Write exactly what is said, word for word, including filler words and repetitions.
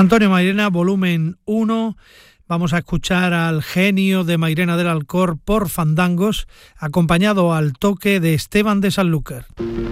Antonio Mairena, volumen uno. Vamos a escuchar al genio de Mairena del Alcor por Fandangos, acompañado al toque de Esteban de Sanlúcar.